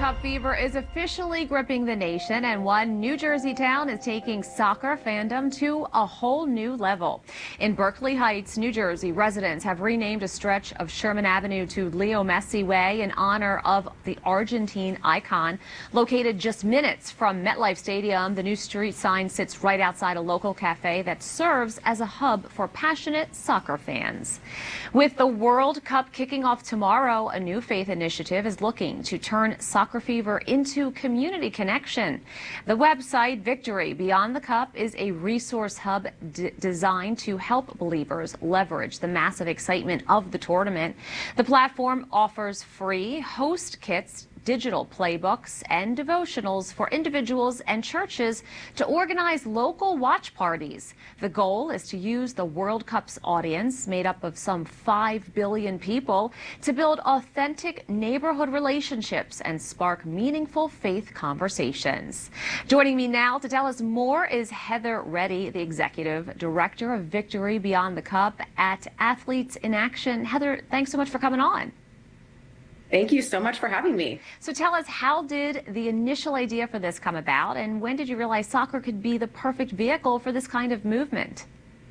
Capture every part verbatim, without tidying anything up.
Cup fever is officially gripping the nation, and one New Jersey town is taking soccer fandom to a whole new level. In Berkeley Heights, New Jersey, residents have renamed a stretch of Sherman Avenue to Leo Messi Way in honor of the Argentine icon. Located just minutes from MetLife Stadium, the new street sign sits right outside a local cafe that serves as a hub for passionate soccer fans. With the World Cup kicking off tomorrow, a new faith initiative is looking to turn soccer fever into community connection. The website Victory Beyond the Cup is a resource hub d designed to help believers leverage the massive excitement of the tournament. The platform offers free host kits, digital playbooks, and devotionals for individuals and churches to organize local watch parties. The goal is to use the World Cup's audience, made up of some five billion people, to build authentic neighborhood relationships and spark meaningful faith conversations. Joining me now to tell us more is Heather Reddy, the Executive Director of Victory Beyond the Cup at Athletes in Action. Heather, thanks so much for coming on. Thank you so much for having me. So tell us, how did the initial idea for this come about, and when did you realize soccer could be the perfect vehicle for this kind of movement?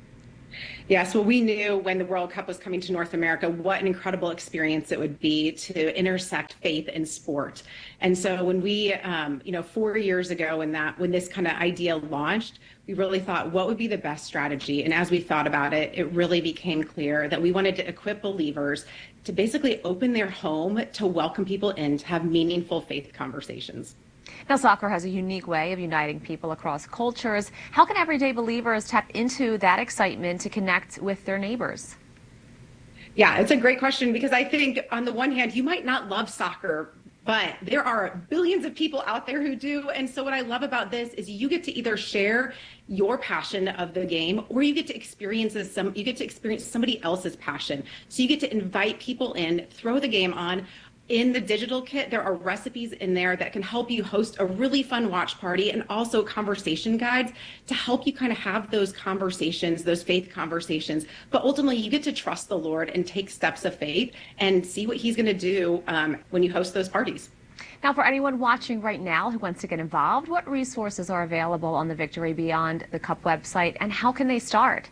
Yes, well, we knew when the World Cup was coming to North America what an incredible experience it would be to intersect faith and sport. And so when we, um, you know, four years ago when that when this kind of idea launched, we really thought, what would be the best strategy? And as we thought about it, it really became clear that we wanted to equip believers to basically open their home to welcome people in to have meaningful faith conversations. Now, soccer has a unique way of uniting people across cultures. How can everyday believers tap into that excitement to connect with their neighbors? Yeah, it's a great question, because I think on the one hand, you might not love soccer, but there are billions of people out there who do. And so what I love about this is you get to either share your passion of the game, or you get to experience some, you get to experience somebody else's passion. So you get to invite people in, throw the game on. In the digital kit, there are recipes in there that can help you host a really fun watch party, and also conversation guides to help you kind of have those conversations, those faith conversations. But ultimately, you get to trust the Lord and take steps of faith and see what he's going to do um, when you host those parties. Now, for anyone watching right now who wants to get involved, what resources are available on the Victory Beyond the Cup website, and how can they start?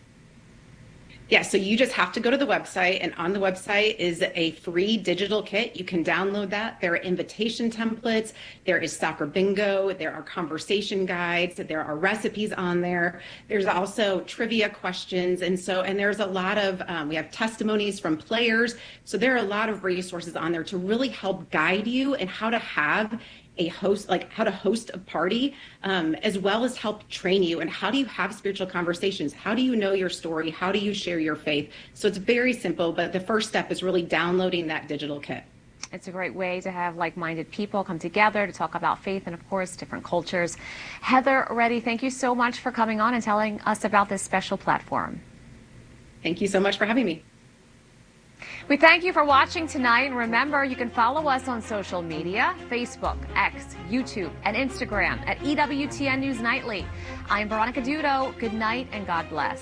Yeah, so you just have to go to the website, and on the website is a free digital kit. You can download that. There are invitation templates, there is soccer bingo, there are conversation guides, there are recipes on there. There's also trivia questions, and so and there's a lot of um, we have testimonies from players. So there are a lot of resources on there to really help guide you in how to have a host, like how to host a party, um, as well as help train you. And how do you have spiritual conversations? How do you know your story? How do you share your faith? So it's very simple, but the first step is really downloading that digital kit. It's a great way to have like-minded people come together to talk about faith and, of course, different cultures. Heather Reddy, thank you so much for coming on and telling us about this special platform. Thank you so much for having me. We thank you for watching tonight, and remember, you can follow us on social media, Facebook, X, YouTube, and Instagram at E W T N News Nightly. I'm Veronica Dudo. Good night and God bless.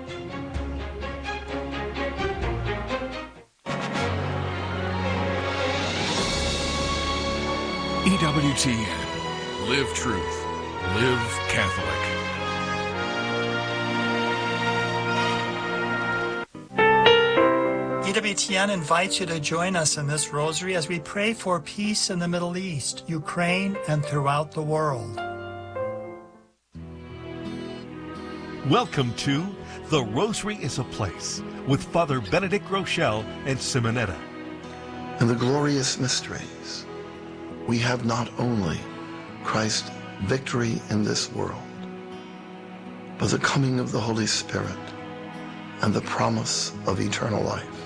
E W T N. Live truth. Live Catholic. E W T N invites you to join us in this rosary as we pray for peace in the Middle East, Ukraine, and throughout the world. Welcome to The Rosary is a Place with Father Benedict Groeschel and Simonetta. In the glorious mysteries, we have not only Christ's victory in this world, but the coming of the Holy Spirit and the promise of eternal life.